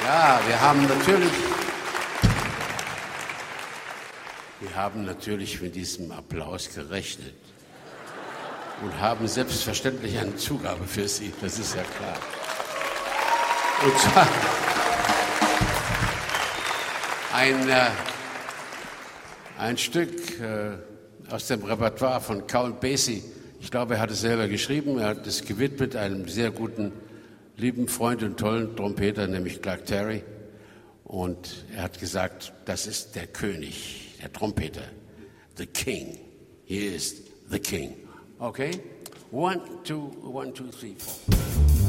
Ja, wir haben natürlich mit diesem Applaus gerechnet und haben selbstverständlich eine Zugabe für Sie, das ist ja klar. Und zwar ein Stück aus dem Repertoire von Count Basie. Ich glaube, er hat es selber geschrieben, er hat es gewidmet einem sehr guten, lieben Freund und tollen Trompeter, nämlich Clark Terry. Und er hat gesagt, das ist der König, der Trompeter, the King. He is the King. Okay? 1, 2, 1, 2, 3, 4.